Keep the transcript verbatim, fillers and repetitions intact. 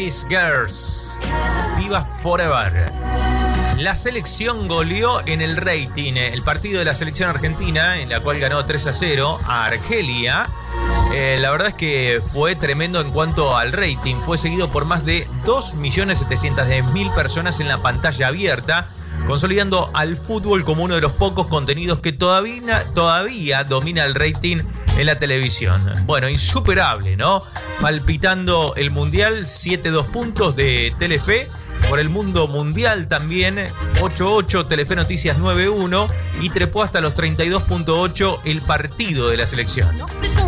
Spice Girls, Viva Forever. La selección goleó en el rating el partido de la selección argentina, en la cual ganó tres a cero a Argelia. Eh, la verdad es que fue tremendo en cuanto al rating. Fue seguido por más de dos millones setecientos mil personas en la pantalla abierta, consolidando al fútbol como uno de los pocos contenidos que todavía, todavía domina el rating en la televisión. Bueno, insuperable, ¿no? Palpitando el Mundial, siete dos puntos de Telefe. Por el mundo mundial también, ocho ocho, Telefe Noticias nueve uno, y trepó hasta los treinta y dos punto ocho el partido de la selección.